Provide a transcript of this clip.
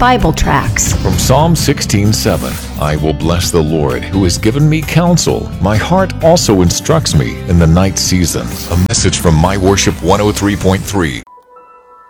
Bible tracts. From Psalm 16:7, I will bless the Lord who has given me counsel. My heart also instructs me in the night season. A message from My Worship 103.3.